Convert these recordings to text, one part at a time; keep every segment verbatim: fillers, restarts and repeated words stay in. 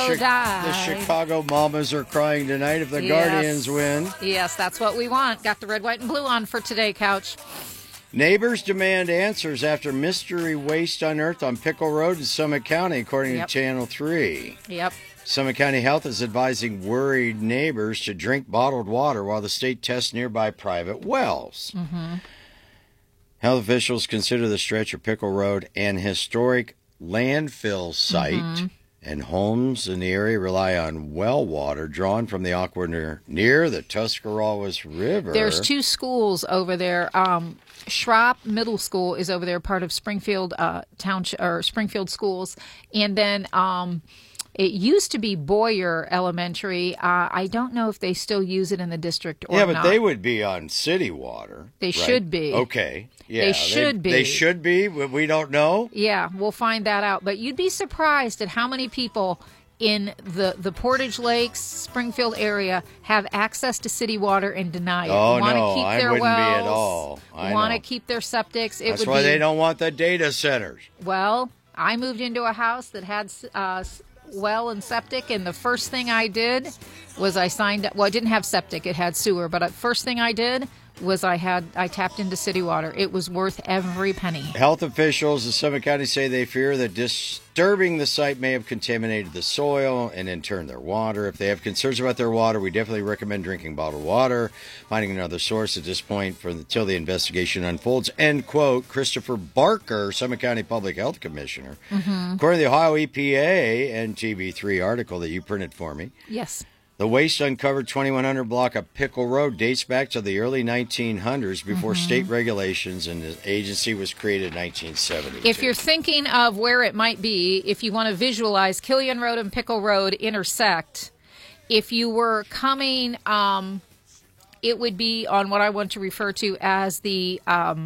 Chi- the Chicago Mamas are crying tonight if the yes. Guardians win. Yes, that's what we want. Got the red, white, and blue on for today, Couch. Neighbors demand answers after mystery waste unearthed on Pickle Road in Summit County, according yep. to Channel three. Yep. Summit County Health is advising worried neighbors to drink bottled water while the state tests nearby private wells. Mm-hmm. Health officials consider the stretch of Pickle Road an historic landfill site, mm-hmm. and homes in the area rely on well water drawn from the aquifer near the Tuscarawas River. There's two schools over there. Um, Schropp Middle School is over there, part of Springfield uh, Township or Springfield Schools, and then um, it used to be Boyer Elementary. Uh, I don't know if they still use it in the district or not. Yeah, but not. they would be on city water. They right? should be. Okay. Yeah, they should they, be. They should be. We don't know. Yeah, we'll find that out. But you'd be surprised at how many people in the, the Portage Lakes, Springfield area have access to city water and deny it. Oh, wanna no, keep I their wouldn't wells, be at all. I want to know. keep their septics. It That's would why be, they don't want the data centers. Well, I moved into a house that had uh, well and septic, and the first thing I did was I signed up. Well, it didn't have septic; it had sewer. But the first thing I did was I had I tapped into city water. It was worth every penny. Health officials in Summit County say they fear that disturbing the site may have contaminated the soil and in turn their water. If they have concerns about their water, we definitely recommend drinking bottled water, finding another source at this point for until the investigation unfolds. End quote. Christopher Barker, Summit County Public Health Commissioner. Mm-hmm. According to the Ohio E P A and T V three article that you printed for me. Yes. The waste uncovered twenty-one hundred block of Pickle Road dates back to the early nineteen hundreds before mm-hmm. state regulations, and the agency was created in nineteen seventy. If you're thinking of where it might be, if you want to visualize Killian Road and Pickle Road intersect, if you were coming, um, it would be on what I want to refer to as the... Um,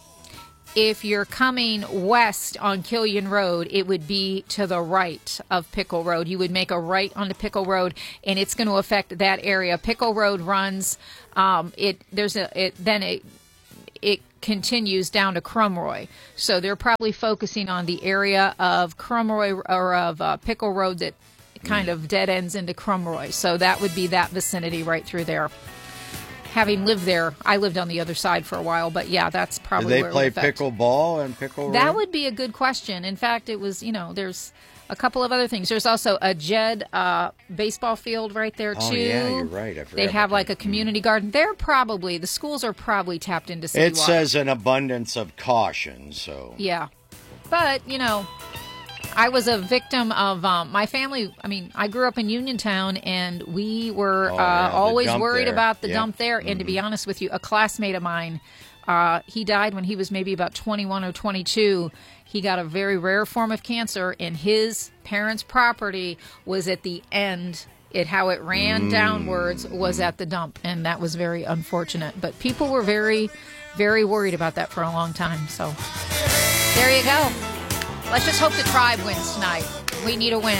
If you're coming west on Killian Road, it would be to the right of Pickle Road. You would make a right onto Pickle Road, and it's going to affect that area. Pickle Road runs. Um, it there's a it then it it continues down to Crumroy. So they're probably focusing on the area of Crumroy or of uh, Pickle Road that kind of dead ends into Crumroy. So that would be that vicinity right through there. Having lived there, I lived on the other side for a while, but yeah, that's probably Did they where play it would affect. pickleball and Pickle Road? That would be a good question. In fact, it was, you know, there's a couple of other things. There's also a Jed uh, baseball field right there, too. Oh, yeah, you're right. I forgot They have about like that. a community garden. They're probably, the schools are probably tapped into city It water. says an abundance of caution, so. Yeah. But, you know, I was a victim of um, my family. I mean, I grew up in Uniontown, and we were Oh, uh, yeah, the always dump worried there. about the Yeah. dump there. And Mhm. to be honest with you, a classmate of mine, uh, he died when he was maybe about twenty-one or twenty-two. He got a very rare form of cancer, and his parents' property was at the end. It how it ran Mm. downwards was at the dump, and that was very unfortunate. But people were very, very worried about that for a long time. So there you go. Let's just hope the Tribe wins tonight. We need a win.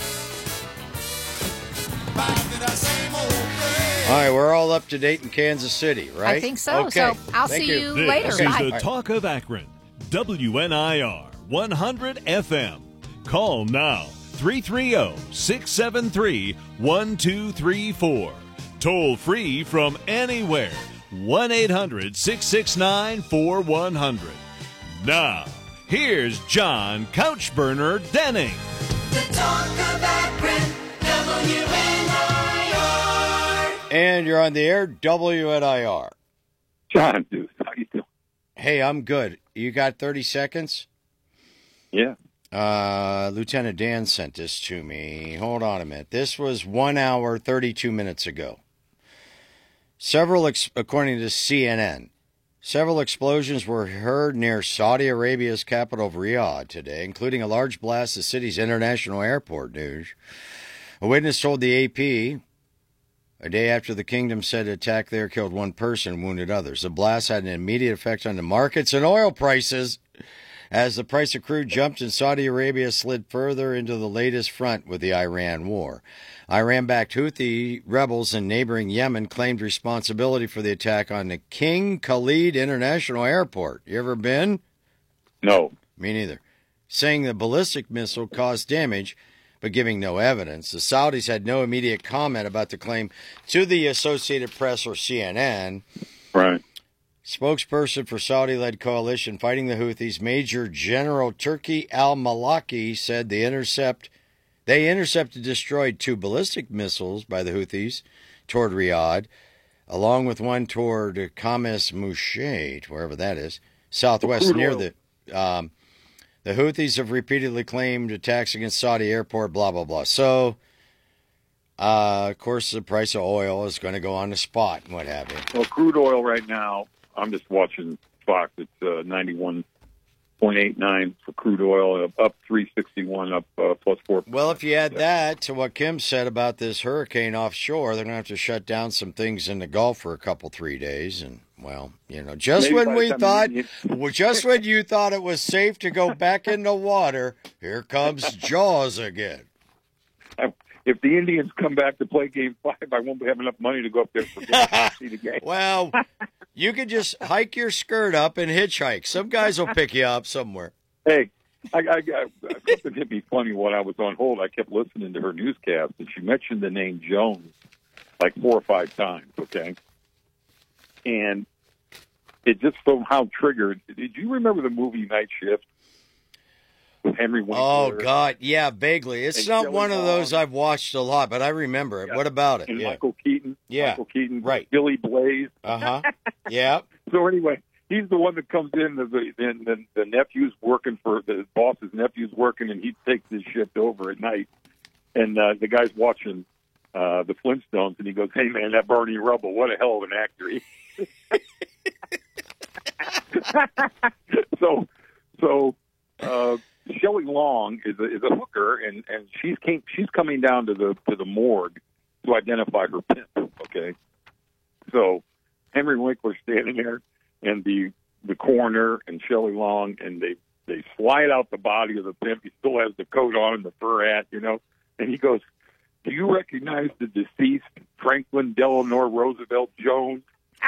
All right, we're all up to date in Kansas City, right? I think so. Okay. So I'll Thank see you, This later. is Bye. the Talk of Akron, W N I R one hundred F M. Call now, three three zero, six seven three, one two three four. Toll free from anywhere, one eight hundred, six six nine, four one zero zero. Now, here's John Couchburner Denning. The Talk of Akron, W N I R. And you're on the air, W N I R. John, dude, how you doing? Hey, I'm good. You got thirty seconds? Yeah. Uh, Lieutenant Dan sent this to me. Hold on a minute. This was one hour, thirty-two minutes ago. Several, ex- according to C N N, several explosions were heard near Saudi Arabia's capital of Riyadh today, including a large blast at the city's international airport news. A witness told the A P a day after the kingdom said attack there killed one person and wounded others. The blast had an immediate effect on the markets and oil prices as the price of crude jumped and Saudi Arabia slid further into the latest front with the Iran war. Iran-backed Houthi rebels in neighboring Yemen claimed responsibility for the attack on the King Khalid International Airport. You ever been? No. Me neither. Saying the ballistic missile caused damage, but giving no evidence. The Saudis had no immediate comment about the claim to the Associated Press or C N N. Right. Spokesperson for Saudi-led coalition fighting the Houthis, Major General Turki al-Maliki, said the intercept they intercepted destroyed two ballistic missiles by the Houthis toward Riyadh, along with one toward Khamis Mushaid, wherever that is, southwest near the. Um, the Houthis have repeatedly claimed attacks against Saudi airport, blah, blah, blah. So, uh, of course, the price of oil is going to go on the spot and what have you. Well, crude oil right now, I'm just watching Fox. It's uh, ninety-one point eight nine for crude oil, up three sixty-one, up uh, plus four. Well, if you add that to what Kim said about this hurricane offshore, they're going to have to shut down some things in the Gulf for a couple, three days. And, well, you know, just Maybe when by the we time thought, you- well, just when you thought it was safe to go back in the water, here comes Jaws again. If the Indians come back to play Game Five, I won't have enough money to go up there for to see the game. Well, you could just hike your skirt up and hitchhike. Some guys will pick you up somewhere. Hey, I, I, I, something hit me funny when I was on hold. I kept listening to her newscast, and she mentioned the name Jones like four or five times, okay? And it just somehow triggered. Did you remember the movie Night Shift with Henry Winkler? Oh, God, yeah, vaguely. It's And not Shelley one of those Long. I've watched a lot, but I remember it. Yeah. What about it? And Yeah. Michael Keaton. Yeah. Michael Keaton. Right. Billy Blaze. Uh-huh. Yeah. So anyway, he's the one that comes in, the, the, and the, the nephew's working for, the boss's nephew's working, and he takes his shift over at night. And uh, the guy's watching uh, the Flintstones, and he goes, "Hey, man, that Barney Rubble, what a hell of an actor." He- so, so uh, Shelley Long is a, is a hooker, and, and she's came, she's coming down to the to the morgue to identify her pimp. Okay, so Henry Winkler's standing there, and the the coroner and Shelley Long, and they they slide out the body of the pimp. He still has the coat on and the fur hat, you know, and he goes, "Do you recognize the deceased Franklin Delano Roosevelt Jones?"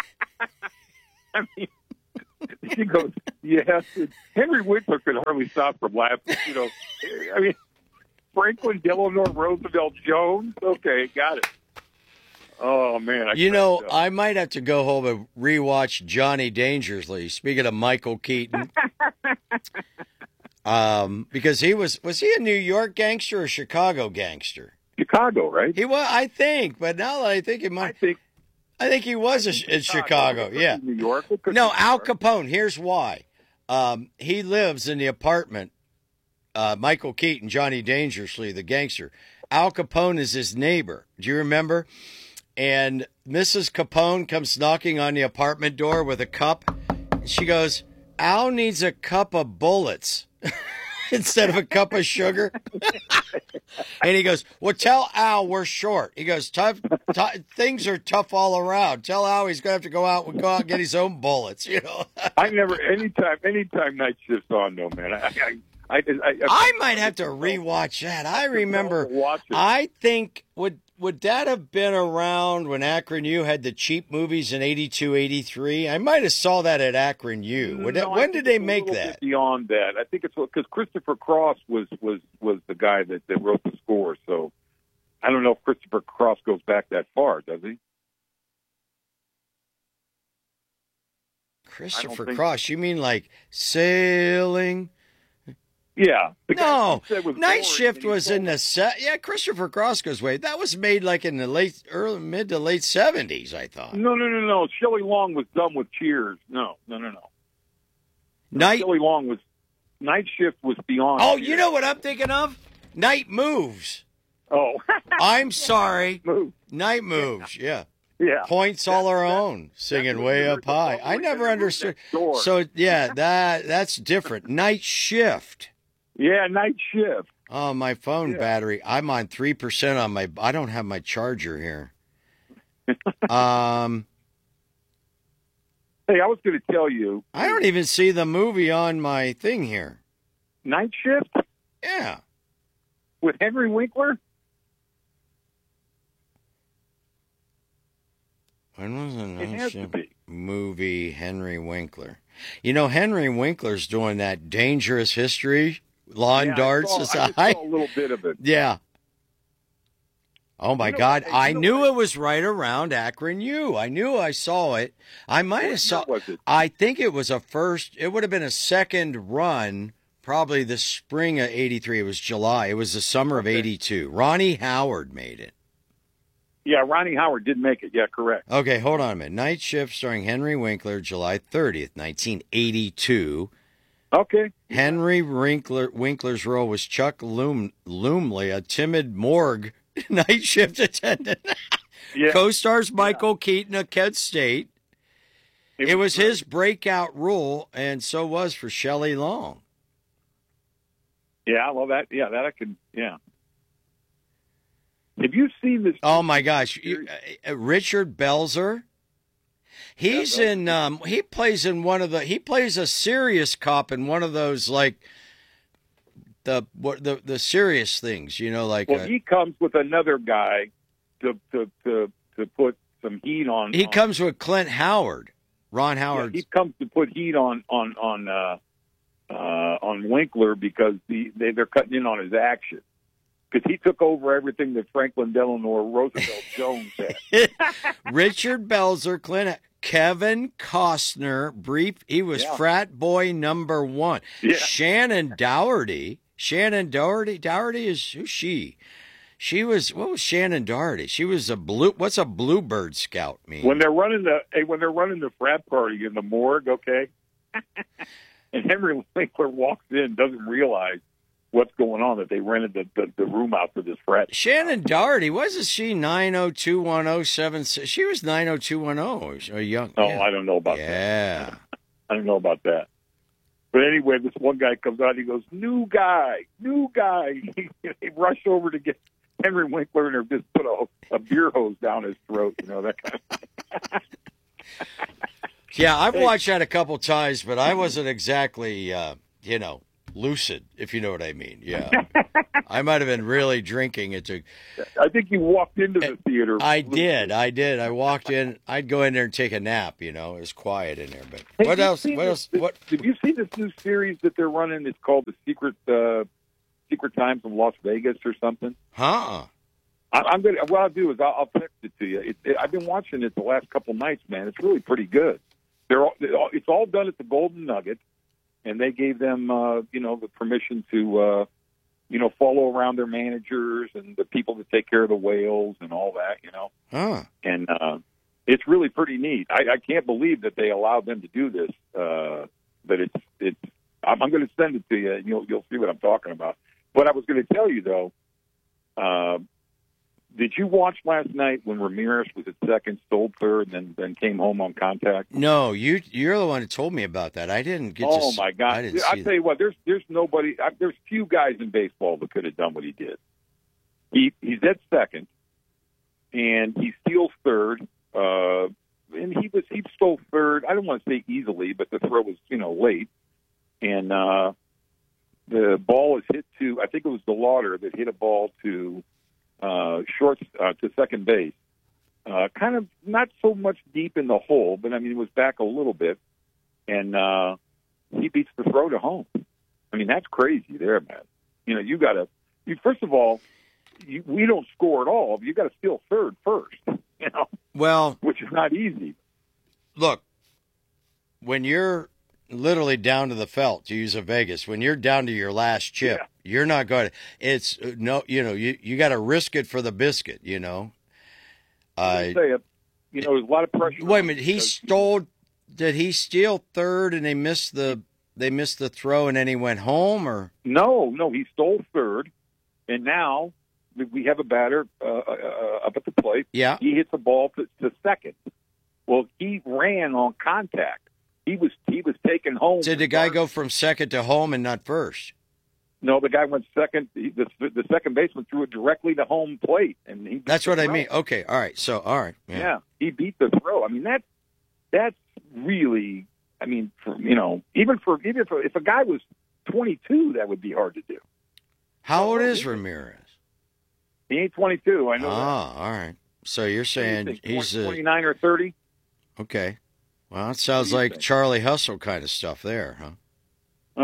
I mean, she goes, "Yes." And Henry Winkler could hardly stop from laughing. You know, I mean, Franklin Delano Roosevelt Jones. Okay, got it. Oh man, I You know, cracked up. I might have to go home and rewatch Johnny Dangerously. Speaking of Michael Keaton, um, because he was was he a New York gangster or a Chicago gangster? Chicago, right? He was, I think, but now that I think he I might, think I think he was a, in Chicago. It could Yeah. be New York. It could No, be New Al York. Capone. Here's why. Um, he lives in the apartment. Uh, Michael Keaton, Johnny Dangerously, the gangster. Al Capone is his neighbor. Do you remember? And Missus Capone comes knocking on the apartment door with a cup. She goes, "Al needs a cup of bullets instead of a cup of sugar." And he goes, "Well, tell Al we're short." He goes, tough, tough, things are tough all around. Tell Al he's going to have to go out and go out and get his own bullets, you know. I never, anytime, anytime Night Shift's on, though, man. I, I, I, I, I, I might have to rewatch that. I remember, Watch it. I think, would would that have been around when Akron U had the cheap movies in eighty-two, eighty-three? I might have saw that at Akron U. Would that, No, I when think did they it's a make little that? bit beyond that, I think it's because Christopher Cross was was was the guy that, that wrote the score. So I don't know if Christopher Cross goes back that far, does he? Christopher think- Cross, you mean like Sailing? Yeah. The guy No, you said was Night boring, Shift and he was told- in the set. Yeah, Christopher Cross goes way. That was made like in the late, early, mid to late seventies, I thought. No, no, no, no. Shelley Long was done with Cheers. No, no, no, no. Night. Shelley Long was. Night Shift was beyond. Oh, Cheers. you know what I'm thinking of? Night Moves. Oh, I'm sorry. move. Night Moves. Yeah. Yeah. Points all our own, singing was way the up high. original I never movie understood. next door. So yeah, that that's different. Night Shift. Yeah, Night Shift. Oh, my phone Yeah. battery. I'm on three percent on my. I don't have my charger here. um, Hey, I was going to tell you, I don't even see the movie on my thing here. Night Shift Yeah. with Henry Winkler. When was the It Night has to Shift be. movie? Henry Winkler. You know, Henry Winkler's doing that Dangerous History Lawn Yeah, I darts saw- I just aside. saw a little bit of it. Yeah. Oh my You know God! what? You I know knew what? it was right around Akron U. I knew I saw it. I might What have saw. year was it? I think it was a first. It would have been a second run, probably the spring of eighty-three. It was July. It was the summer of Okay. eighty-two. Ronnie Howard made it. Yeah, Ronnie Howard did make it. Yeah, correct. Okay, hold on a minute. Night Shift starring Henry Winkler, July thirtieth, nineteen eighty-two. Okay. Henry Winkler, Winkler's role was Chuck Loom, Loomley, a timid morgue night shift attendant. Yeah. Co-stars Michael Keaton of Kent State. It was great. his breakout role, and so was for Shelley Long. Yeah, well, that. Yeah, that I can. Yeah. Have you seen this? Oh my gosh, You- uh, Richard Belzer. He's Yeah, Belzer. in. Um, he plays in one of the. He plays a serious cop in one of those like the what the the serious things. You know, like Well, uh, he comes with another guy to to to, to put some heat on. he on, comes with Clint Howard, Ron yeah, Howard. he comes to put heat on on on uh, uh, on Winkler because the, they they're cutting in on his action. Because he took over everything that Franklin Delano Roosevelt Jones had. Richard Belzer, Clint, Kevin Costner, brief. He was Yeah. frat boy number one. Yeah. Shannon Doherty. Shannon Doherty. Doherty is who's she? She was what was Shannon Doherty? She was a blue. What's a bluebird scout mean? When they're running the hey, when they're running the frat party in the morgue, okay, and Henry Winkler walks in, doesn't realize what's going on, that they rented the, the, the room out for this frat. Shannon Doherty wasn't she nine oh two one oh seven six? She was nine oh two one oh. A young. Oh, yeah. I don't know about that. Yeah. I don't know about that. But anyway, this one guy comes out. He goes, "New guy, new guy." He rushed over to get Henry Winkler and just put a, a beer hose down his throat. You know that kind of. Yeah, I've watched that a couple times, but I wasn't exactly, uh, you know, lucid, if you know what I mean. Yeah. I might have been really drinking it to. I think you walked into the theater. I did. I did. I walked in. I'd go in there and take a nap, you know. It was quiet in there. But Hey, what you else? seen What this- else? What? Did you see this new series that they're running? It's called The Secret uh, Secret Times of Las Vegas or something. Huh? I, I'm gonna. What I'll do is I'll, I'll text it to you. It, it, I've been watching it the last couple nights, man. It's really pretty good. They're all, they're all- it's all done at the Golden Nugget, and they gave them, uh, you know, the permission to, uh, you know, follow around their managers and the people that take care of the whales and all that, you know. Huh? And uh, it's really pretty neat. I, I can't believe that they allowed them to do this. Uh, but it's it's. I'm, I'm going to send it to you, and you'll you'll see what I'm talking about. What I was going to tell you though. Uh, Did you watch last night when Ramirez was at second, stole third, and then, then came home on contact? No, you. You're the one who told me about that. I didn't get. Oh to, my God! I didn't I see tell you what, there's there's nobody. I, there's few guys in baseball that could have done what he did. He he's at second, and he steals third. Uh, and he was he stole third. I don't want to say easily, but the throw was you know late, and uh, the ball is hit to. I think it was DeLauder that hit a ball to. Uh, short uh, to second base, uh, kind of not so much deep in the hole, but I mean it was back a little bit, and uh, he beats the throw to home. I mean that's crazy, there, man. You know you got to. You, first of all, you, we don't score at all. You got to steal third first, you know, Well, which is not easy. look, when you're literally down to the felt, to use a Vegas, when you're down to your last chip, Yeah. you're not going to, it's uh, no, you know, you, you got to risk it for the biscuit, you know? I Uh, say it. You know, there's a lot of pressure. wait a on minute. him He because- stole, did he steal third and they missed the, they missed the throw and then he went home or? No, no, he stole third, and now we have a batter uh, uh, up at the plate. Yeah. He hits a ball to, to second. Well, he ran on contact. He was he was taken home. Did the guy go from second to home and not first? No, the guy went second. He, the, the second baseman threw it directly to home plate, and he. beat That's the what I throw. mean. Okay. All right. So, all right. Yeah. Yeah. he beat the throw. I mean that that's really. I mean, for, you know, even for even for if a guy was twenty-two, that would be hard to do. How old is Ramirez? He ain't twenty-two. I know. Ah, all right. So you're that. saying What do you think, he's uh, twenty-nine or thirty. okay. Well, it sounds What do you like think? Charlie Hustle kind of stuff there, huh? Uh,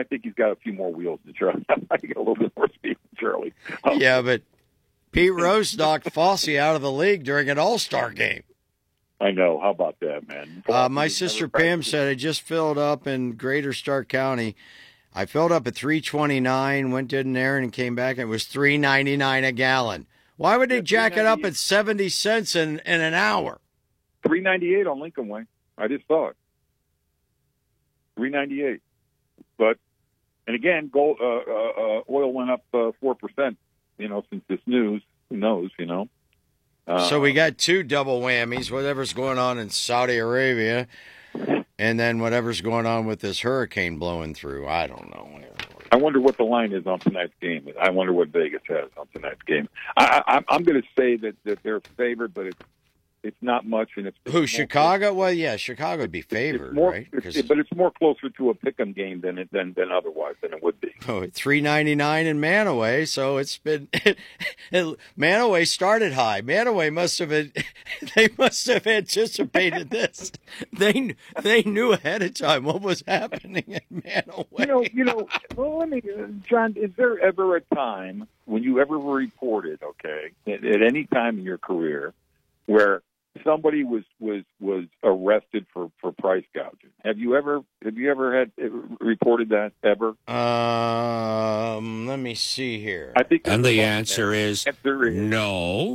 I think he's got a few more wheels than Charlie. I think a little bit more speed than Charlie. Um, Yeah, but Pete Rose knocked Fossey out of the league during an All-Star game. I know. How about that, man? Uh, my He's sister never Pam practiced. said I just filled up in Greater Stark County. I filled up at three twenty-nine, went did an errand, and came back, and it was three ninety-nine a gallon. Why would they Yeah, jack it up three ninety-eight. at seventy cents in, in an hour? three ninety-eight on Lincoln Way. I just saw it. three ninety-eight. But, and again, gold, uh, uh, uh, oil went up uh, four percent, you know, since this news. Who knows, you know? Uh, So we got two double whammies, whatever's going on in Saudi Arabia, and then whatever's going on with this hurricane blowing through. I don't know. I wonder what the line is on tonight's game. I wonder what Vegas has on tonight's game. I, I, I'm going to say that, that they're favored, but it's it's not much, and it's Who, it's Chicago? Well, yeah, Chicago would be It's favored, more, right? it's, 'Cause- but it's more closer to a pick'em game than it than than otherwise than it would be. Oh, three ninety-nine in Manaway, so it's been Manaway started high. Manaway must have been, they must have anticipated this. They they knew ahead of time what was happening in Manaway. You know, you know. Well, let me, uh, John. Is there ever a time when you ever reported, okay, at, at any time in your career, where somebody was was was arrested for for price gouging? Have you ever have you ever had uh, reported that ever? Um, let me see here. I think. And the answer is Answer is no.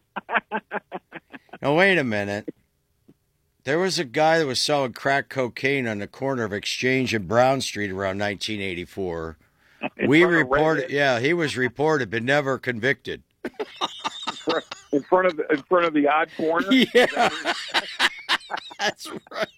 Now wait a minute. There was a guy that was selling crack cocaine on the corner of Exchange and Brown Street around nineteen eighty-four. in We front of reported, Red- yeah, he was reported but never convicted. in front of the, in front of the odd corner. Yeah, that's right.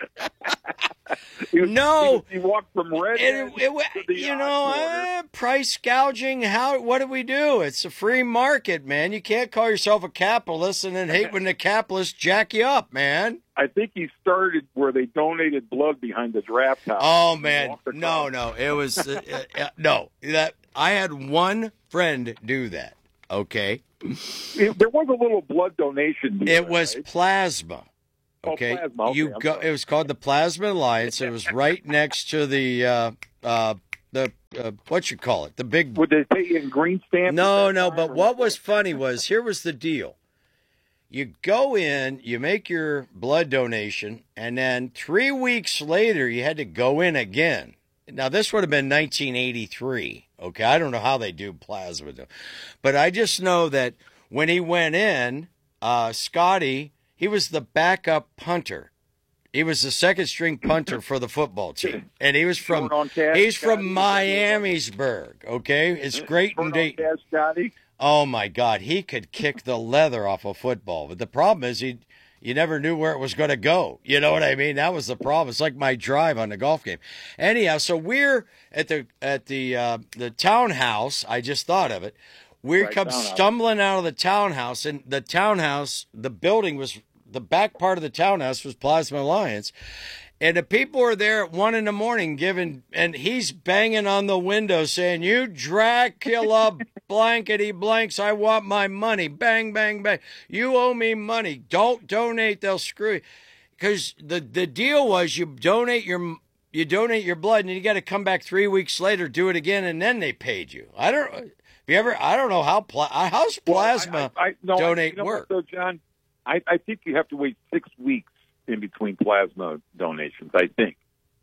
He was- No. he, was- he walked from red. It, it, to the you odd know, corner. uh, price gouging. How? What do we do? It's a free market, man. You can't call yourself a capitalist and then hate when the capitalists jack you up, man. I think he started where they donated blood behind the draft house. Oh He man, walked no, across. no, it was uh, uh, uh, no. That I had one friend do that. Okay, It- there was a little blood donation. deal, it was right? plasma. Oh, Okay, plasma. Okay, you I'm go. sorry. It was called the Plasma Alliance. It was right next to the uh, uh, the uh, what you call it, the big. Would they pay in green stamps? No, at that no. time, But or what was funny was here was the deal. You go in, you make your blood donation, and then three weeks later, you had to go in again. Now, this would have been nineteen eighty-three. Okay, I don't know how they do plasma, though. But I just know that when he went in, uh, Scotty, he was the backup punter. He was the second string punter for the football team, and he was from Short on cash, he's Scotty? from Miamisburg. Okay, it's great Burn and on deep. cash, Scotty? Oh my God, he could kick the leather off a football. But the problem is he you never knew where it was going to go. You know what I mean? That was the problem. It's like my drive on the golf game. Anyhow, so we're at the at the uh, the townhouse. I just thought of it. We Right, come townhouse. stumbling out of the townhouse, and the townhouse, the building was the back part of the townhouse was Plasma Alliance. And the people are there at one in the morning giving, and he's banging on the window saying, "You Dracula blankety blanks, I want my money. Bang, bang, bang. You owe me money. Don't donate, they'll screw you." Because the, the deal was you donate your you donate your blood, and you got to come back three weeks later, do it again, and then they paid you. I don't. Have you ever? I don't know how pla- how's Well, I- plasma I, I, no, donate you know work. What, though, John, I, I think you have to wait six weeks in between plasma donations. I think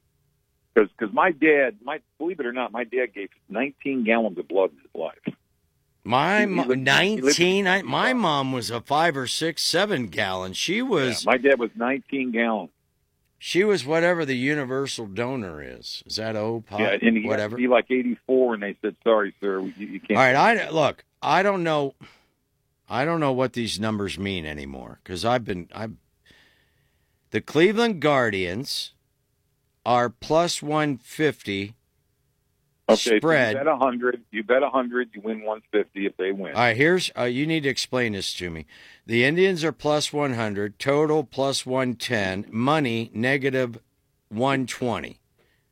because my dad, my believe it or not, my dad gave nineteen gallons of blood in his life. My He- he mo- lived- he lived- nineteen. I, my mom was a five or six, seven gallon. She Yeah, was. my dad was nineteen gallons. She was whatever the universal donor is. Is that O? Pop? Yeah, and he had whatever. to be like eighty-four, and they said, "Sorry, sir, you, you can't." All right, I look. I don't know. I don't know what these numbers mean anymore because I've been. I. The Cleveland Guardians are plus one fifty okay, spread. So you bet a hundred. You bet a hundred. You win one fifty if they win. All right, here's. Uh, you need to explain this to me. The Indians are plus one hundred, total plus one ten, money negative one twenty.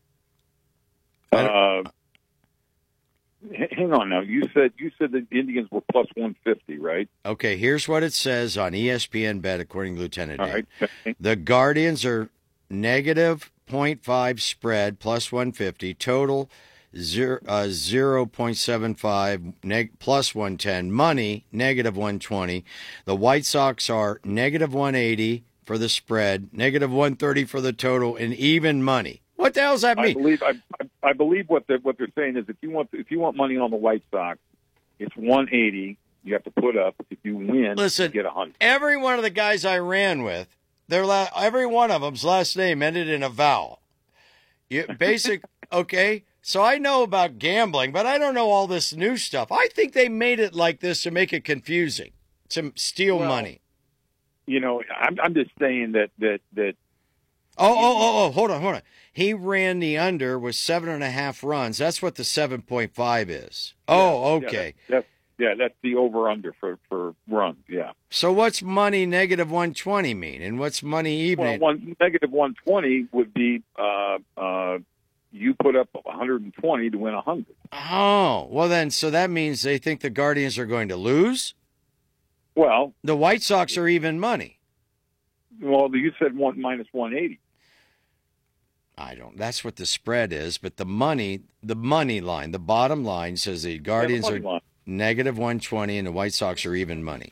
Uh, h- hang on now. You said you said the Indians were plus one fifty, right? Okay, here's what it says on E S P N Bet, according to Lieutenant All Dan. right. Okay. The Guardians are negative point five spread plus one fifty, total zero, uh, zero point seven five neg- plus one ten, money negative one twenty. The White Sox are negative one eighty for the spread, negative one thirty for the total, and even money. What the hell does that I mean? believe I, I believe what they're, what they're saying is if you want if you want money on the White Sox, it's one eighty. You have to put up. If you win, Listen, you get one hundred. Every one of the guys I ran with, their la- every one of them's last name ended in a vowel. You, basic, okay? So I know about gambling, but I don't know all this new stuff. I think they made it like this to make it confusing, to steal Well, money. You know, I'm I'm just saying that that that Oh, oh, oh, oh, hold on, hold on. He ran the under with seven and a half runs. That's what the seven point five is. Oh, yeah, okay. that, that's yeah, that's the over under for for runs. Yeah. So what's money negative one twenty mean? And what's money even? Well, one negative one twenty would be uh, uh, you put up one hundred twenty to win one hundred. Oh, well then, so that means they think the Guardians are going to lose? Well, The White Sox are even money. well, you said one minus one eighty. I don't. That's what the spread is, but the money, the money line, the bottom line says the Guardians money are line. negative one twenty and the White Sox are even money.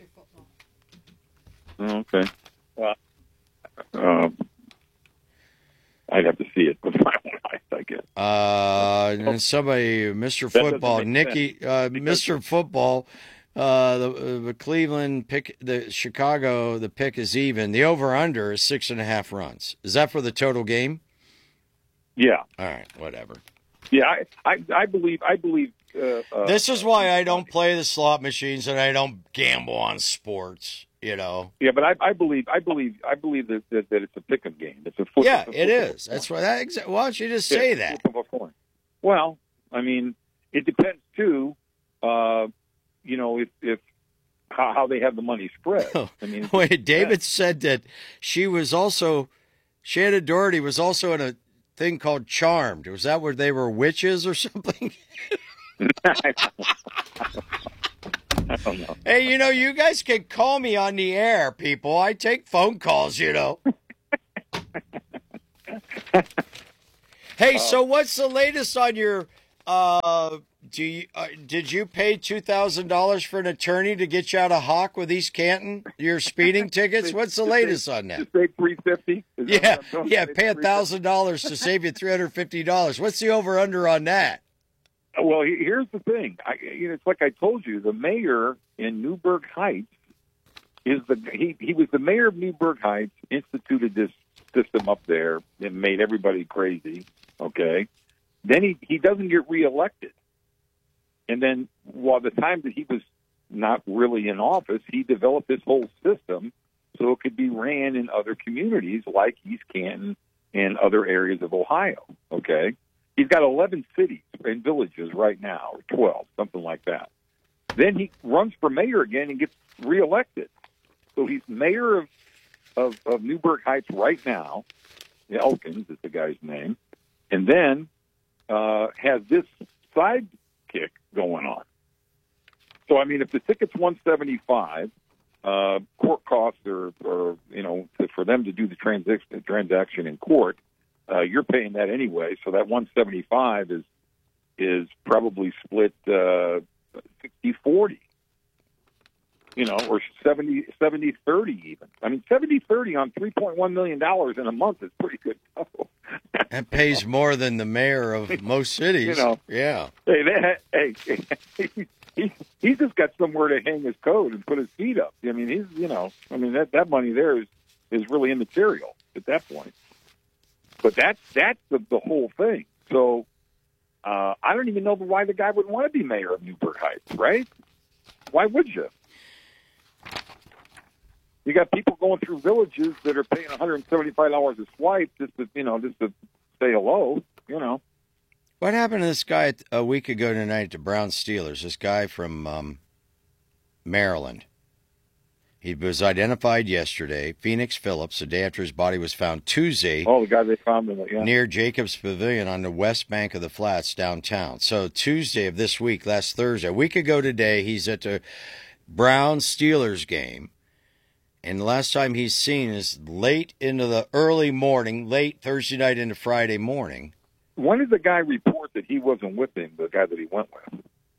Okay. Well, uh, I'd have to see it with my own eyes, I guess. Uh, and somebody, Mister That doesn't Football, make Nicky, uh, Because- Mister Football, uh, the, uh, the Cleveland pick, the Chicago, the pick is even. The over/under is six and a half runs. Is that for the total game? Yeah, All right, whatever. yeah. I, I, I believe. I believe. Uh, uh, This is why I don't play the slot machines and I don't gamble on sports. You know. Yeah, but I, I believe. I believe. I believe that, that, that it's a pick'em game. It's a foot. Yeah, it's a it flip of a is. coin. That's why that. Exa- why don't you just Yeah, say it's a that? flip of a coin. Well, I mean, it depends too. Uh, you know, if if how, how they have the money spread. I mean, Wait, David said that she was also, Shannon Doherty was also in a thing called Charmed. Was that where they were witches or something? I don't know. Hey, you know, you guys can call me on the air, people. I take phone calls, you know. Hey, so what's the latest on your? Uh, do you uh, did you pay two thousand dollars for an attorney to get you out of Hawk with East Canton? Your speeding tickets? What's the latest on that? Just say three fifty. Yeah, yeah. Pay a thousand dollars to save you three hundred fifty dollars. What's the over under on that? Well, he- here's the thing. I, you know, it's like I told you. The mayor in Newburgh Heights is the he. He was the mayor of Newburgh Heights. Instituted this system up there and made everybody crazy. Okay, then he he doesn't get reelected, and then while the time that he was not really in office, he developed this whole system so it could be ran in other communities like East Canton and other areas of Ohio. Okay. He's got eleven cities and villages right now, or twelve, something like that. Then he runs for mayor again and gets reelected. So he's mayor of, of, of Newburgh Heights right now. Elkins is the guy's name. And then uh, has this sidekick going on. So, I mean, if the ticket's one seventy-five, uh, court costs are, are, you know, for them to do the transaction, transaction in court, Uh, you're paying that anyway, so that one seventy-five is is probably split uh, sixty forty, you know, or seventy thirty even. I mean, seventy thirty on three point one million dollars in a month is pretty good. That pays more than the mayor of most cities. You know. Yeah. Hey, that, hey, he, he, he's just got somewhere to hang his coat and put his feet up. I mean, he's, you know, I mean, that, that money there is, is really immaterial at that point. But that's that's the, the whole thing. So uh, I don't even know why the guy would want to be mayor of Newburgh Heights, right? Why would you? You got people going through villages that are paying one hundred seventy-five dollars a swipe just to, you know, just to say hello, you know. What happened to this guy a week ago tonight at the Brown Steelers? This guy from um, Maryland. He was identified yesterday, Phoenix Phillips, the day after his body was found Tuesday. Oh, the guy they found in the, yeah. Near Jacobs Pavilion on the west bank of the Flats downtown. So Tuesday of this week, last Thursday, a week ago today, he's at the Brown Steelers game. And the last time he's seen is late into the early morning, late Thursday night into Friday morning. When did the guy report that he wasn't with him, the guy that he went with?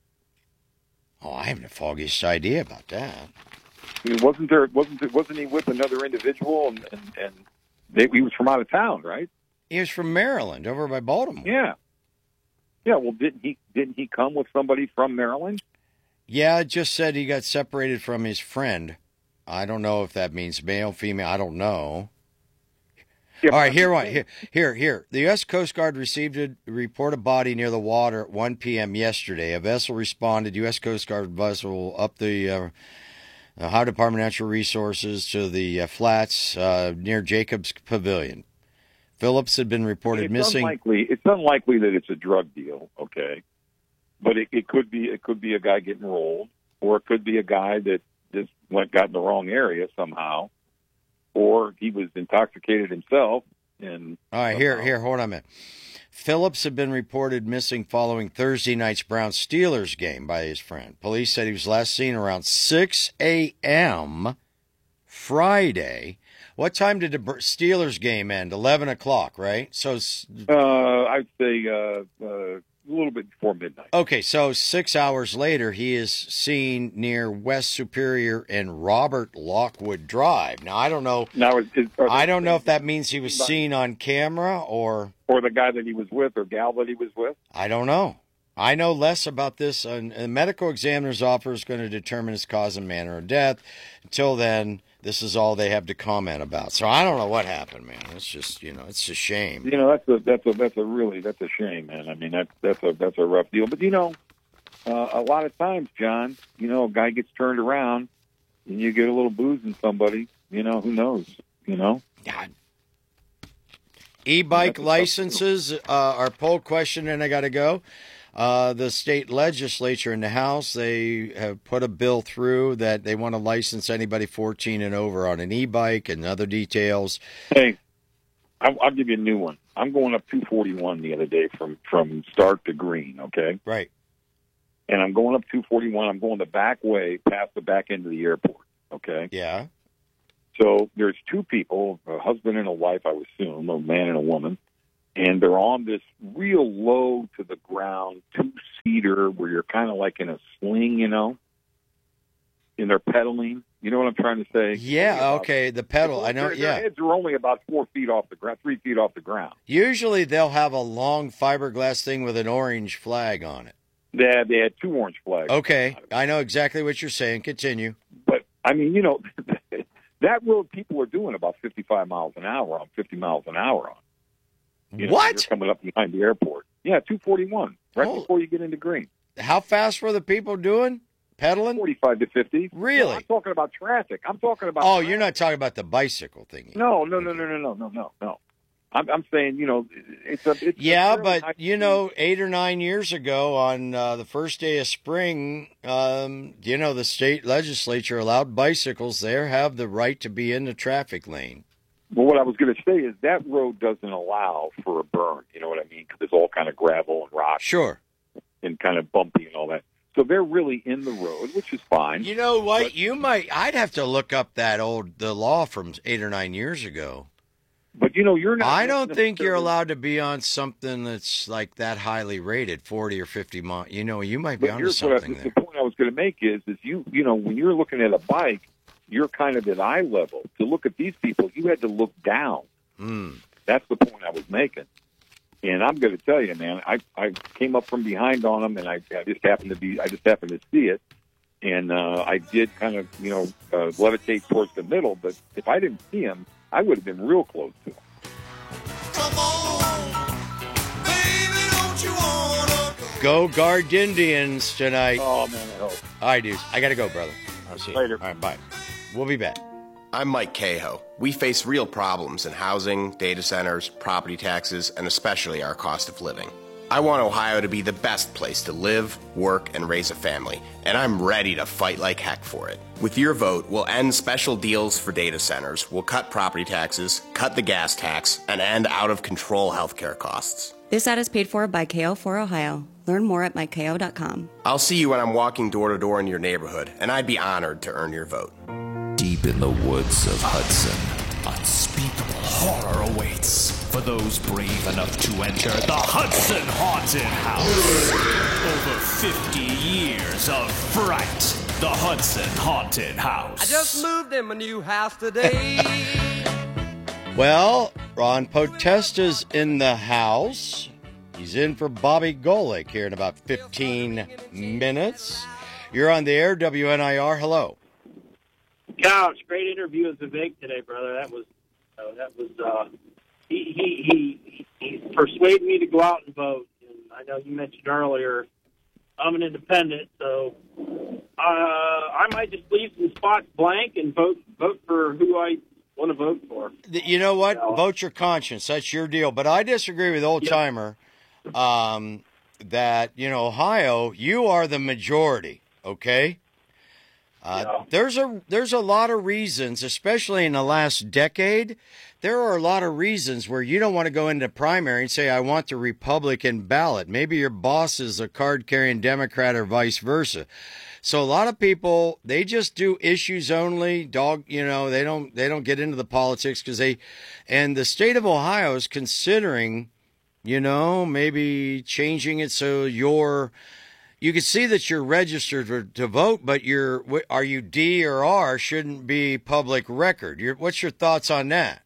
Oh, I haven't the foggiest idea about that. I mean, wasn't there? Wasn't wasn't he with another individual? And and, and they, he was from out of town, right? He was from Maryland, over by Baltimore. Yeah. Yeah. Well, didn't he? Didn't he come with somebody from Maryland? Yeah, it just said he got separated from his friend. I don't know if that means male, female. I don't know. Yeah, All right, here, one, here, here, here. The U S Coast Guard received a report of body near the water at one p.m. yesterday. A vessel responded. U S Coast Guard vessel up the uh, Ohio Department of Natural Resources to the uh, flats uh, near Jacobs Pavilion. Phillips had been reported it's missing. Unlikely, it's unlikely that it's a drug deal, okay? But it, it could be. It could be a guy getting rolled, or it could be a guy that just went got in the wrong area somehow. Or he was intoxicated himself. And all right, here, here, hold on a minute. Phillips had been reported missing following Thursday night's Browns-Steelers game by his friend. Police said he was last seen around six a.m. Friday. What time did the Steelers game end? eleven o'clock, right? So, uh, I'd say uh, uh, a little bit before midnight. Okay, so six hours later, he is seen near West Superior and Robert Lockwood Drive. Now, I don't know. Now, is, is, I don't know if that means he was seen on camera or or the guy that he was with or gal that he was with. I don't know. I know less about this. And the medical examiner's office is going to determine his cause and manner of death. Until then, this is all they have to comment about. So I don't know what happened, man. It's just, you know, it's a shame. You know, that's a that's a that's a really that's a shame, man. I mean, that's that's a that's a rough deal. But you know, uh, a lot of times, John, you know, a guy gets turned around, and you get a little booze in somebody. You know, who knows? You know. God. E-bike licenses uh, are poll question, and I got to go. Uh, the state legislature in the House, they have put a bill through that they want to license anybody fourteen and over on an e-bike and other details. Hey, I'll, I'll give you a new one. I'm going up two forty-one the other day from, from Stark to Green, okay? Right. And I'm going up two forty-one. I'm going the back way past the back end of the airport, okay? Yeah. So there's two people, a husband and a wife, I would assume, a man and a woman. And they're on this real low to the ground two-seater where you're kind of like in a sling, you know, and they're pedaling. You know what I'm trying to say? Yeah, okay, the pedal. I know, their, yeah. Their heads are only about four feet off the ground, three feet off the ground. Usually they'll have a long fiberglass thing with an orange flag on it. They had, they had two orange flags. Okay, I know exactly what you're saying. Continue. But, I mean, you know, that road people are doing about fifty-five miles an hour on, fifty miles an hour on. You know, what? You're coming up behind the airport. Yeah, two forty-one, right Oh. before you get into Green. How fast were the people doing? Pedaling? forty-five to fifty. Really? No, I'm talking about traffic. I'm talking about. Oh, traffic. you're not talking about the bicycle thing. No, no, no, no, no, no, no, no, no. I'm, I'm saying, you know, it's a. It's Yeah, a really nice but, you know, eight or nine years ago on uh, the first day of spring, um, you know, the state legislature allowed bicycles there have the right to be in the traffic lane. Well, what I was going to say is that road doesn't allow for a burn. You know what I mean? Because it's all kind of gravel and rock. Sure. And kind of bumpy and all that. So they're really in the road, which is fine. You know what? But, you might, I'd have to look up that old, the law from eight or nine years ago. But, you know, you're not. I don't think you're allowed to be on something that's like that highly rated, forty or fifty miles. You know, you might be But onto here's what I, something the there. point I was going to make is, is you, you know, when you're looking at a bike, you're kind of at eye level. To look at these people, you had to look down. Mm. That's the point I was making. And I'm going to tell you, man, I, I came up from behind on them, and I, I just happened to be, I just happened to see it, and uh, I did kind of, you know, uh, levitate towards the middle. But if I didn't see him, I would have been real close to him. Come on, baby, don't you wanna Go Guard Indians tonight. Oh man, I hope. All right, dudes. I got to go, brother. I'll see you Later. All right, bye. We'll be back. I'm Mike Cahoe. We face real problems in housing, data centers, property taxes, and especially our cost of living. I want Ohio to be the best place to live, work, and raise a family, and I'm ready to fight like heck for it. With your vote, we'll end special deals for data centers, we'll cut property taxes, cut the gas tax, and end out-of-control healthcare costs. This ad is paid for by K O for Ohio. Learn more at mike k o dot com. I'll see you when I'm walking door to door in your neighborhood, and I'd be honored to earn your vote. Do Deep in the woods of Hudson, unspeakable horror awaits for those brave enough to enter the Hudson Haunted House. Over fifty years of fright. The Hudson Haunted House. I just moved in my new house today. Well, Ron Potesta's in the house. He's in for Bobby Golick here in about fifteen minutes. You're on the air, W N I R. Hello. Couch, great interview with Vivek today, brother. That was uh, that was uh, he, he he he persuaded me to go out and vote. And I know you mentioned earlier I'm an independent, so uh, I might just leave some spots blank and vote vote for who I want to vote for. You know what? Vote your conscience. That's your deal. But I disagree with Old Timer um, that, you know, Ohio, you are the majority, okay? Uh, yeah. There's a there's a lot of reasons, especially in the last decade, there are a lot of reasons where you don't want to go into primary and say, I want the Republican ballot. Maybe your boss is a card-carrying Democrat or vice versa. So a lot of people, they just do issues only, dog, you know, they don't they don't get into the politics because they, and the state of Ohio is considering, you know, maybe changing it so you're, you can see that you're registered for, to vote, but you're, are you D or R shouldn't be public record. You're, what's your thoughts on that?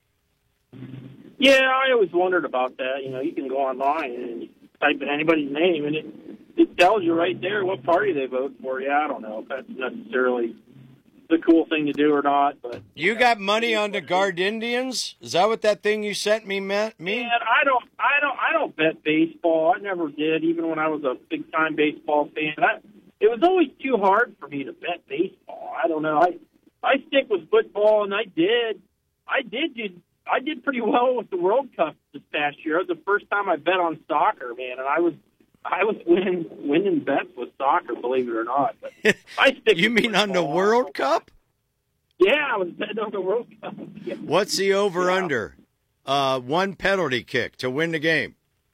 Yeah, I always wondered about that. You know, you can go online and type in anybody's name, and it, it tells you right there what party they vote for. Yeah, I don't know if that's necessarily the cool thing to do or not. But you yeah, got money on the Guard Indians? Is that what that thing you sent me meant? Me? Man, I don't, I don't, I don't bet baseball. I never did, even when I was a big time baseball fan. I, it was always too hard for me to bet baseball. I don't know. I, I stick with football, and I did, I did do. I did pretty well with the World Cup this past year. It was the first time I bet on soccer, man, and I was I was winning winning bets with soccer, believe it or not. But I stick. You mean on the World Cup? Yeah, I was betting on the World Cup. Yeah. What's the over yeah. under? Uh, one penalty kick to win the game.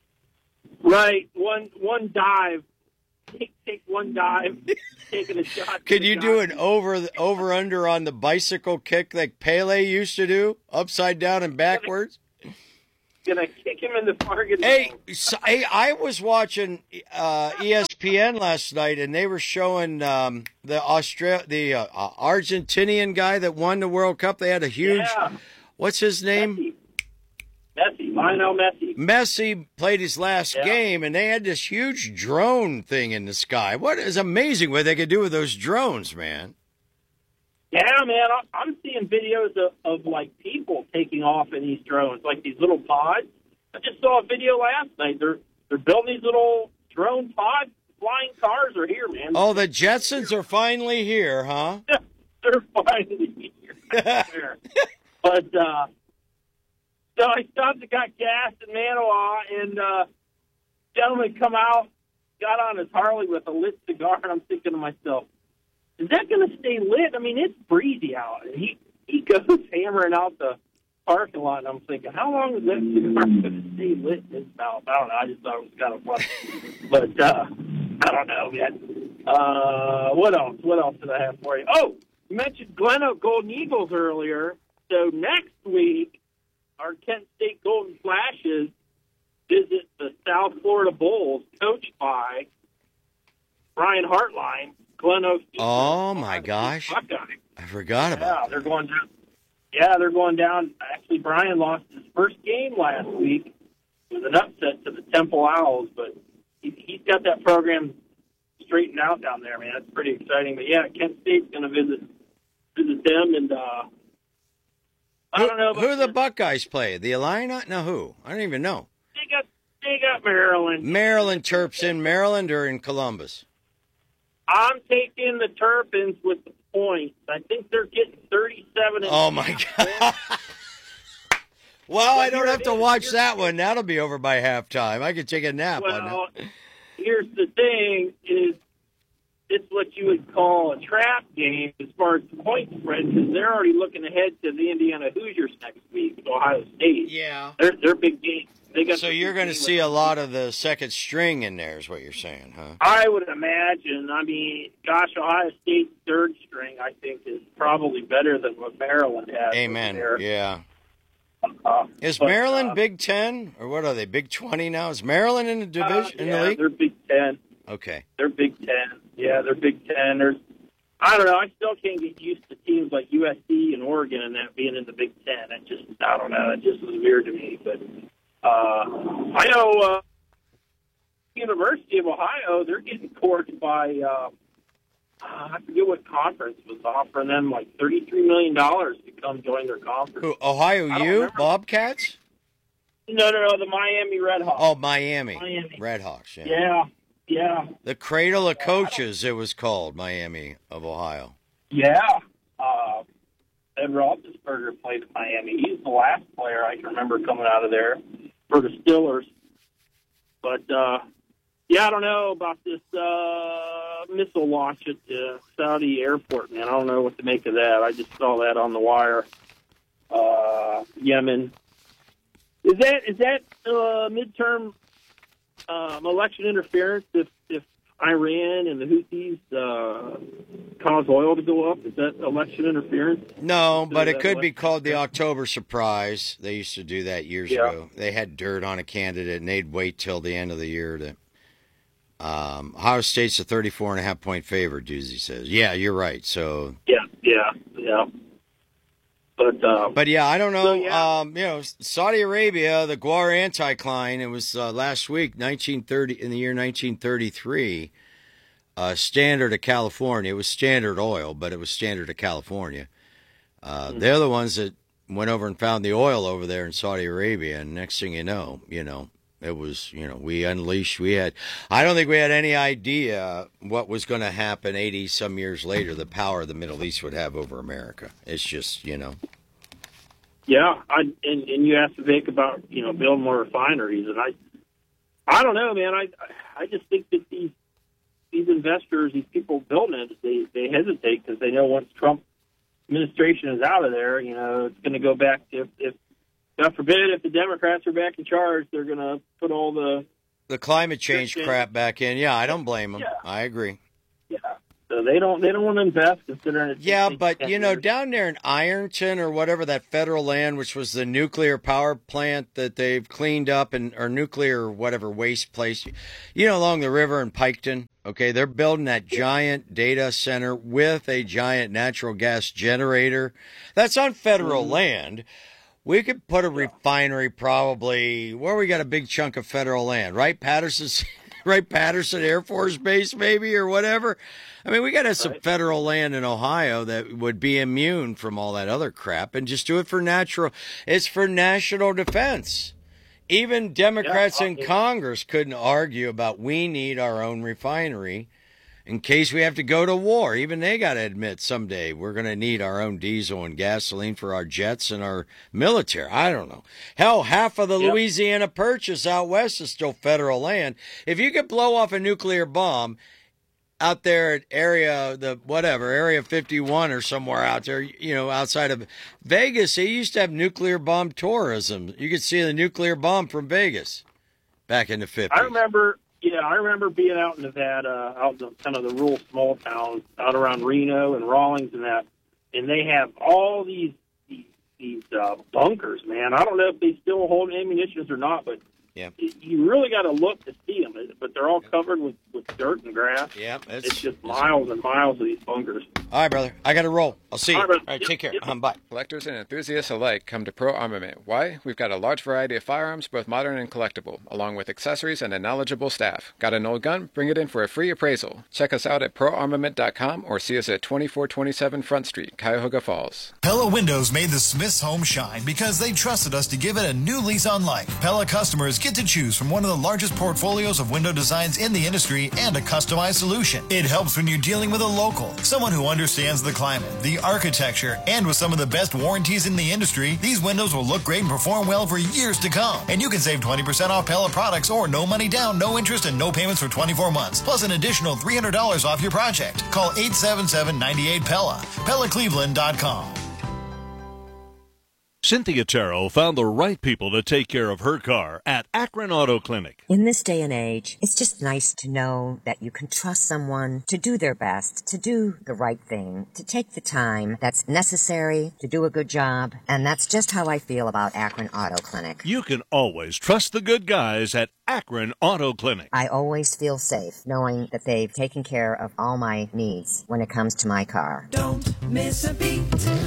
Right, one one dive. Take, take one dive, taking a shot. Could you do an over over under on the bicycle kick like Pele used to do, upside down and backwards? Gonna kick him in the target. Hey, so, hey, I was watching uh, E S P N last night, and they were showing um, the Austra- the uh, uh, Argentinian guy that won the World Cup. They had a huge. Yeah. What's his name? Messi. Messi, Lionel Messi. Messi played his last yeah. game, and they had this huge drone thing in the sky. What is amazing what they could do with those drones, man. Yeah, man, I'm seeing videos of, of, like, people taking off in these drones, like these little pods. I just saw a video last night. They're they're building these little drone pods. Flying cars are here, man. Oh, the Jetsons are finally here, huh? They're finally here. But, uh... So I stopped and got gas in Manawa, and uh, gentleman come out, got on his Harley with a lit cigar, and I'm thinking to myself, is that going to stay lit? I mean, it's breezy out. And he, he goes hammering out the parking lot, and I'm thinking, how long is that cigar going to stay lit in his mouth? I don't know. I just thought it was kind of funny. But uh, I don't know, man. Uh, what else? What else did I have for you? Oh, you mentioned Glen Oak Golden Eagles earlier. So next week, our Kent State Golden Flashes visit the South Florida Bulls, coached by Brian Hartline, Glen Oak. Oh my gosh! I forgot about. Yeah, they're going down. Yeah, they're going down. Actually, Brian lost his first game last week with an upset to the Temple Owls, but he, he's got that program straightened out down there, man. It's pretty exciting. But yeah, Kent State's going to visit visit them, and uh, I don't know. Who, who the Buckeyes play? The Illini? No, who? I don't even know. They got they got Maryland. Maryland Terps in Maryland or in Columbus? I'm taking the Terrapins with the points. I think they're getting thirty-seven. Oh my God! Well, I don't have to watch that one. That'll be over by halftime. I could take a nap well, on that. Here's the thing: is it's what you would call a trap game as far as the point spread because they're already looking ahead to the Indiana Hoosiers next week with Ohio State. Yeah. They're, they're big games. They got So the you're big going to game see with- a lot of the second string in there is what you're saying, huh? I would imagine. I mean, gosh, Ohio State's third string, I think, is probably better than what Maryland has. Amen. over there. Yeah. Uh, Is but, Maryland uh, Big Ten or what are they? Big twenty now? Is Maryland in the division uh, in yeah, the league? they're Big Ten. Okay. They're Big Ten. Yeah, they're Big Ten. There's, I don't know. I still can't get used to teams like U S C and Oregon and that being in the Big Ten. It just, I don't know. It just was weird to me. But uh, I know uh, University of Ohio, they're getting courted by, uh, I forget what conference was offering them like thirty-three million dollars to come join their conference. Who, Ohio I don't U? remember. Bobcats? No, no, no, the Miami Redhawks. Oh, Miami. Miami. Redhawks, yeah. Yeah, yeah, The Cradle of Coaches, it was called, Miami of Ohio. yeah. Uh, Ed Roethlisberger played at Miami. He's the last player I can remember coming out of there for the Steelers. But, uh, yeah, I don't know about this uh, missile launch at the Saudi airport, man. I don't know what to make of that. I just saw that on the wire. Uh, Yemen. Is that is that uh, midterm um, election interference if, if Iran and the Houthis uh, cause oil to go up? Is that election interference? No, but it that could what- be called the October surprise. They used to do that years Yeah. ago. They had dirt on a candidate, and they'd wait till the end of the year to. Um, Ohio State's a thirty-four and a half point favorite, Doozy says. Yeah, you're right. So, Yeah, yeah, yeah. But uh, but yeah, I don't know. So, yeah. Um, you know, Saudi Arabia, the Gwar anticline. It was uh, last week, nineteen thirty, in the year nineteen thirty-three. Uh, standard of California. It was Standard Oil, but it was Standard of California. Uh, Mm-hmm. They're the ones that went over and found the oil over there in Saudi Arabia, and next thing you know, you know, it was, you know, we unleashed. We had, I don't think we had any idea what was going to happen eighty some years later. The power the Middle East would have over America. It's just, you know. yeah, I and, and you asked Vic about you know building more refineries, and I, I don't know, man. I I just think that these these investors, these people building it, they they hesitate because they know once Trump administration is out of there, you know, it's going to go back to if, if God forbid if the Democrats are back in charge, they're going to put all the The climate change Yeah. crap back in. Yeah, I don't blame them. Yeah. I agree. yeah. So they don't they don't want to invest considering it's Yeah, gonna take but ten you know, years. down there in Ironton or whatever, that federal land, which was the nuclear power plant that they've cleaned up, and or nuclear whatever waste place, you know, along the river in Piketon. Okay, they're building that giant data center with a giant natural gas generator. That's on federal Mm-hmm. land. We could put a refinery probably where we got a big chunk of federal land, right? Patterson's, right? Patterson Air Force Base, maybe, or whatever. I mean, we got to have some Right. federal land in Ohio that would be immune from all that other crap, and just do it for natural. It's for national defense. Even Democrats Yeah, in yeah. Congress couldn't argue about we need our own refinery in case we have to go to war. Even they got to admit someday we're going to need our own diesel and gasoline for our jets and our military. I don't know. Hell, half of the Yep. Louisiana Purchase out west is still federal land. If you could blow off a nuclear bomb out there at area, the whatever, area fifty-one or somewhere out there, you know, outside of Vegas, they used to have nuclear bomb tourism. You could see the nuclear bomb from Vegas back in the fifties. I remember, yeah, I remember being out in Nevada, out in the, kind of the rural small towns, out around Reno and Rawlings and that, and they have all these these, these uh, bunkers, man. I don't know if they still hold ammunitions or not, but Yeah. y- you really got to look to see them. But they're all covered with, with dirt and grass. Yeah, it's, It's just miles and miles of these bunkers. All right, brother. I got to roll. I'll see you. All All right, right, brother. take care. Yep, yep. Um, bye. Collectors and enthusiasts alike come to Pro Armament. Why? We've got a large variety of firearms, both modern and collectible, along with accessories and a knowledgeable staff. Got an old gun? Bring it in for a free appraisal. Check us out at pro armament dot com or see us at twenty-four twenty-seven Front Street, Cuyahoga Falls. Pella Windows made the Smiths home shine because they trusted us to give it a new lease on life. Pella customers get to choose from one of the largest portfolios of window designs in the industry and a customized solution. It helps when you're dealing with a local, someone who understands the climate, the architecture, and with some of the best warranties in the industry, these windows will look great and perform well for years to come. And you can save twenty percent off Pella products or no money down, no interest, and no payments for twenty-four months, plus an additional three hundred dollars off your project. Call eight seven seven, nine eight, P E L L A, Pella Cleveland dot com. Cynthia Terrell found the right people to take care of her car at Akron Auto Clinic. In this day and age, it's just nice to know that you can trust someone to do their best, to do the right thing, to take the time that's necessary to do a good job. And that's just how I feel about Akron Auto Clinic. You can always trust the good guys at Akron Auto Clinic. I always feel safe knowing that they've taken care of all my needs when it comes to my car. Don't miss a beat.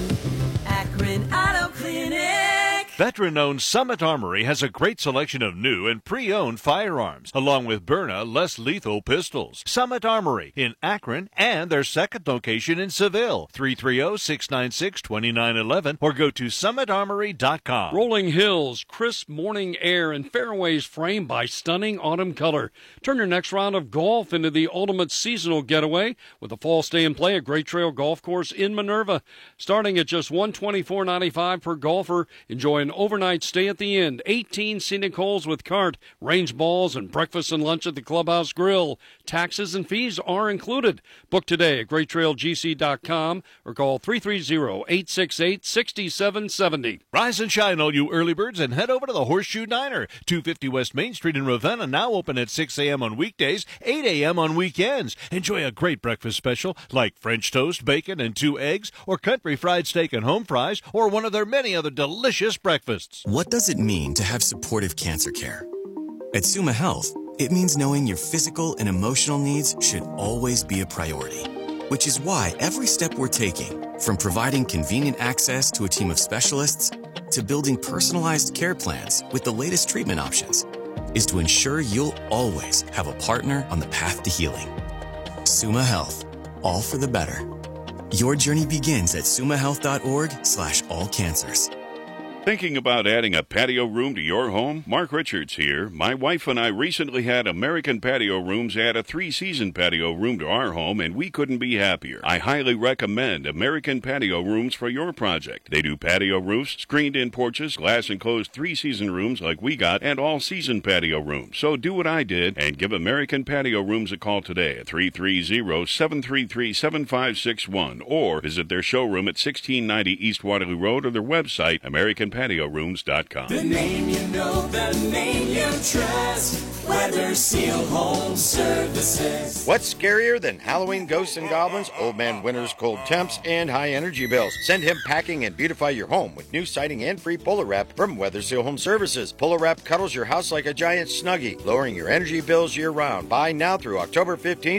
Akron Auto Clinic. Veteran-owned Summit Armory has a great selection of new and pre-owned firearms, along with Byrna less lethal pistols. Summit Armory in Akron and their second location in Seville, three three zero, six nine six, two nine one one, or go to summit armory dot com. Rolling hills, crisp morning air, and fairways framed by stunning autumn color. Turn your next round of golf into the ultimate seasonal getaway with a fall stay and play at Great Trail Golf Course in Minerva. Starting at just one hundred twenty-four dollars and ninety-five cents per golfer, enjoy an overnight stay at the Inn, eighteen scenic holes with cart, range balls, and breakfast and lunch at the Clubhouse Grill. Taxes and fees are included. Book today at great trail g c dot com or call three three zero, eight six eight, six seven seven zero. Rise and shine, all you early birds, and head over to the Horseshoe Diner, two fifty West Main Street in Ravenna, now open at six a.m. on weekdays, eight a.m. on weekends. Enjoy a great breakfast special like French toast, bacon, and two eggs, or country fried steak and home fries, or one of their many other delicious breakfasts. What does it mean to have supportive cancer care? At Summa Health, it means knowing your physical and emotional needs should always be a priority, which is why every step we're taking, from providing convenient access to a team of specialists to building personalized care plans with the latest treatment options, is to ensure you'll always have a partner on the path to healing. Summa Health, all for the better. Your journey begins at summa health dot org slash all cancers. Thinking about adding a patio room to your home? Mark Richards here. My wife and I recently had American Patio Rooms add a three-season patio room to our home, and we couldn't be happier. I highly recommend American Patio Rooms for your project. They do patio roofs, screened-in porches, glass-enclosed three-season rooms like we got, and all-season patio rooms. So do what I did and give American Patio Rooms a call today at three three zero, seven three three, seven five six one or visit their showroom at sixteen ninety East Waterloo Road or their website, american patio rooms dot com. The name you know, the name you trust. Weather Seal Home Services. What's scarier than Halloween ghosts and goblins, Old Man Winter's cold temps, and high energy bills? Send him packing and beautify your home with new siding and free Polar Wrap from Weather Seal Home Services. Polar Wrap cuddles your house like a giant Snuggie, lowering your energy bills year round. Buy now through October fifteenth